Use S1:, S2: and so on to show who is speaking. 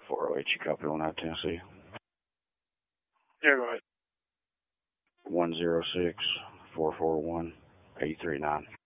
S1: 408, you copy 19 Tennessee?
S2: Yeah, go ahead.
S1: 106-441-839.